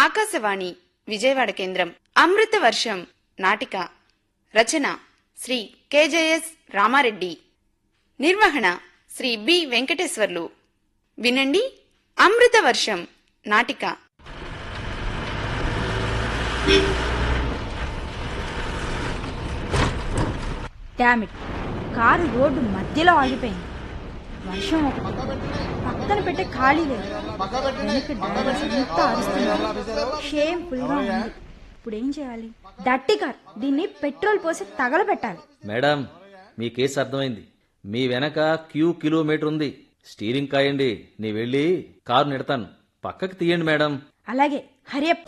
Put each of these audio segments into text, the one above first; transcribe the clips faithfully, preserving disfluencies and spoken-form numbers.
ఆకాశవాణి విజయవాడ కేంద్రం. అమృత వర్షం నాటిక రచన శ్రీ కెజెఎస్ రామారెడ్డి, నిర్వహణ శ్రీ బి వెంకటేశ్వర్లు. వినండి అమృత వర్షం నాటిక. డామిట్, కారు రోడ్డు మధ్యలో ఆగిపోయింది. వర్షం ఒక పక్కన పెట్టే ఖాళీ లేదు. వెనక డ్రైవర్స్ అంతా అరుస్తున్నారు. షేమ్ఫుల్ గా ఉంది. ఇప్పుడు ఏం చేయాలి? దట్టి కార్, దీన్ని పెట్రోల్ పోసి తగలబెట్టాలి. మేడం, మీ కేసు అర్థమైంది. మీ వెనక క్యూ కిలోమీటర్ ఉంది. స్టీరింగ్ కాయండి, నీ వెళ్ళి కారు నెడతాను. పక్కకి తీయండి మేడం. అలాగే, హరియప్.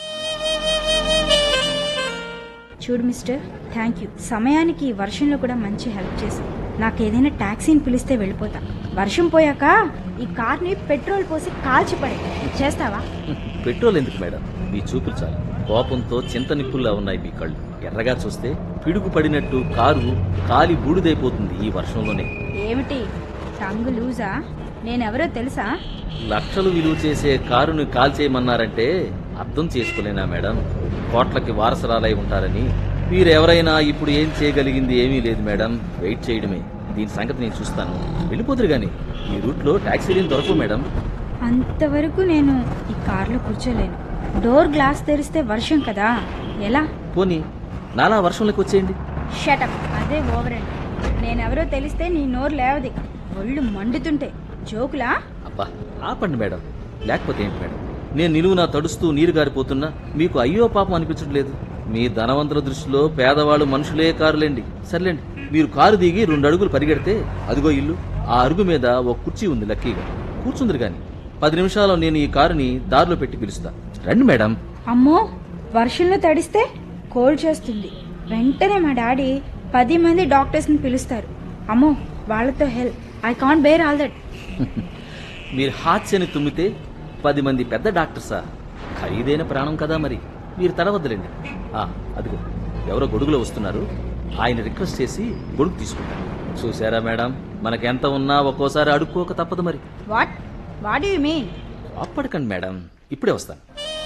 చూడు మిస్టర్, థ్యాంక్ యూ. సమయానికి ఈ వర్షంలో కూడా మంచి హెల్ప్ చేశావు. నాకేదైనా టాక్సీని పిలిస్తే వెళ్ళిపోతా. వర్షం పోయాక ఈ కార్ని పెట్రోల్ పోసి కాల్చి పడే చేస్తావా? పెట్రోల్ ఎందుకు మేడం, మీ చూపులు చాలు. కోపంతో చింత నిప్పుల్లా ఉన్నాయి మీ కళ్ళు. ఎర్రగా చూస్తే పిడుగు పడినట్టు కారు కాలి బూడిదైపోతుంది ఈ వర్షంలోనే. ఏమిటి టంగు లూజా? నేనెవరో తెలుసా? లక్షలు విలువ చేసే కారును కాల్చేయమన్నారంటే అర్థం చేసుకోలేనా మేడం? కోట్లకి వారసరాలై ఉంటారని. మీరెవరైనా ఇప్పుడు ఏం చేయగలిగింది ఏమీ లేదు మేడం. వెయిట్ చేయడమే. దీని సంగతి నేను చూస్తాను. వెళ్ళిపోతురు గాని ఈ రూట్లో టాక్సీలు దొరకవు మేడం. అంతవరకు నేను ఈ కార్లో కూర్చోలేను. డోర్ గ్లాస్ తెరిస్తే వర్షం కదా, ఎలా? పోనీ నాలా వర్షంలోకి వచ్చేయండి. షటప్, అదే ఓవర్ అండి. నేనెవరో తెలిస్తే నీ నోరు లేవది. ఒళ్ళు మండుతుంటే జోకులా? అబ్బా ఆపండి మేడం. లేకపోతే ఏంటి మేడం, నేను నిలువునా తడుస్తూ నీరు గారిపోతున్నా మీకు అయ్యో పాపం అనిపించడం లేదు. మీ ధనవంతుల దృష్టిలో పేదవాళ్ళు మనుషులే కారులేండి. సర్లేండి, మీరు కారు దిగి రెండు అడుగులు పరిగెడితే అదిగో ఇల్లు. ఆ అరుగు మీద ఒక కుర్చీ ఉంది, లక్కీగా కూర్చుందిరు గాని. పది నిమిషాల్లో నేను ఈ కారుని దారిలో పెట్టి పిలుస్తా. రండి మేడం. అమ్మో, వర్షంలో తడిస్తే కోల్డ్ చేస్తుంది. వెంటనే మా డాడీ పది మంది డాక్టర్స్ ని పిలుస్తారు. అమ్మో, వాళ్ళతో help. I can't bear all that. మీరు హాస్యాన్ని తుమ్మితే పది మంది పెద్ద డాక్టర్సా? ఖరీదైన ప్రాణం కదా మరి. మీరు తడవద్దులేండి. అదిగో ఎవరో గొడుగులో వస్తున్నారు. ఆయన రిక్వెస్ట్ చేసి గొడుగు తీసుకుంటారు. చూసారా మేడం, మనకెంత ఉన్నా ఒక్కోసారి అడుక్కోక తప్పదు మరి. What what you mean? అప్పటికండి madam, ఇప్పుడే వస్తాను.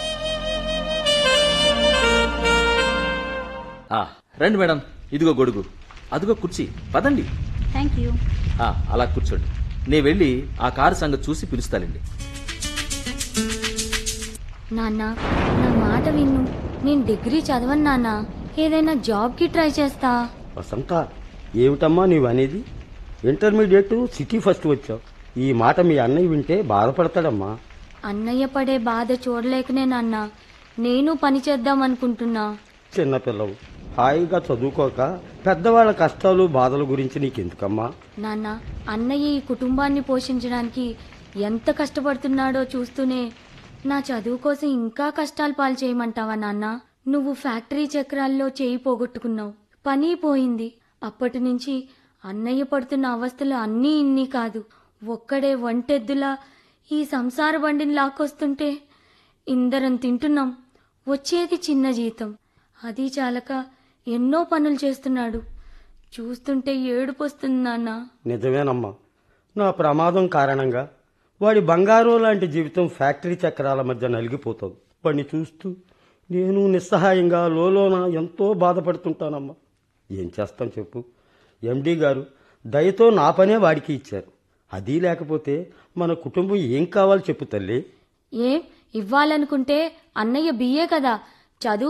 రండి మేడం, ఇదిగో గొడుగు, అదిగో కుర్చీ. పదండి. Thank you. అలా కూర్చోండి. నేను వెళ్ళి ఆ కారు సంగతి చూసి పిలుస్తానండి. నాన్న, నా మాట విన్ను. నేను డిగ్రీ చదవను నాన్న. ఏదైనా జాబ్కి ట్రై చేస్తా. వసంత, ఏమిటమ్మా నీవు అనేది? ఇంటర్మీడియట్ సిటీ ఫస్ట్ వచ్చావు. ఈ మాట మీ అన్నయ్య వింటే బాధపడతాడమ్మా. అన్నయ్య పడే బాధ చూడలేకనే నాన్న నేను పని చేద్దాం అనుకుంటున్నా. చిన్నపిల్లవు, హాయిగా చదువుకోక పెద్దవాళ్ళ కష్టాలు బాధల గురించి నీకెందుకమ్మా? నాన్న, అన్నయ్య ఈ కుటుంబాన్ని పోషించడానికి ఎంత కష్టపడుతున్నాడో చూస్తూనే నా చదువు కోసం ఇంకా కష్టాలు పాలు చేయమంటావా నాన్న? నువ్వు ఫ్యాక్టరీ చక్రాల్లో చేయి పోగొట్టుకున్నావు, పని పోయింది. అప్పటి నుంచి అన్నయ్య పడుతున్న అవస్థలు అన్నీ ఇన్ని కాదు. ఒక్కడే ఒంటెద్దులా ఈ సంసార బండిని లాక్కొస్తుంటే ఇందరం తింటున్నాం. వచ్చేది చిన్న జీతం, అది చాలక ఎన్నో పనులు చేస్తున్నాడు. చూస్తుంటే ఏడుపు వస్తుంది నాన్న. నిజమేనమ్మా, నా ప్రమాదం కారణంగా వాడి బంగారు లాంటి జీవితం ఫ్యాక్టరీ చక్రాల మధ్య నలిగిపోతుంది. వాడిని చూస్తూ నేను నిస్సహాయంగా లోలోన ఎంతో బాధపడుతుంటానమ్మా. ఏం చేస్తాం చెప్పు? ఎండీ గారు దయతో నా పనే వాడికి ఇచ్చారు. అది లేకపోతే మన కుటుంబం ఏం కావాలి చెప్పు తల్లి? ఏం ఇవ్వాలనుకుంటే అన్నయ్య బిఏ కదా, చదువు